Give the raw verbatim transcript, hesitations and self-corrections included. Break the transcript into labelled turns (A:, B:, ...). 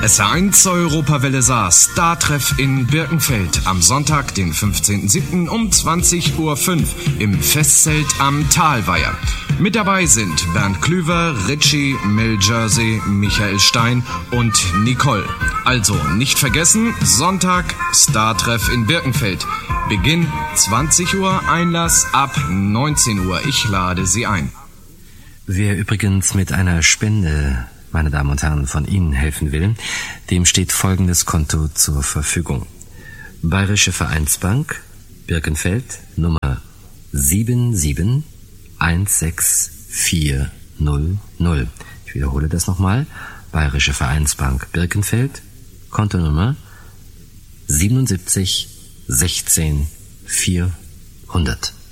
A: S R eins Europawelle Saar Star-Treff in Birkenfeld am Sonntag, den fünfzehnten siebten um zwanzig Uhr fünf im Festzelt am Talweiher. Mit dabei sind Bernd Klüver, Ritchie, Mel Jersey, Michael Stein und Nicole. Also nicht vergessen, Sonntag Star-Treff in Birkenfeld. Beginn zwanzig Uhr, Einlass ab neunzehn Uhr. Ich lade Sie ein.
B: Wer übrigens mit einer Spende, meine Damen und Herren, von Ihnen helfen will, dem steht folgendes Konto zur Verfügung. Bayerische Vereinsbank, Birkenfeld, Nummer sieben sieben eins sechs vier null null. Ich wiederhole das nochmal. Bayerische Vereinsbank, Birkenfeld, Kontonummer siebenundsiebzig sechzehn vierhundert.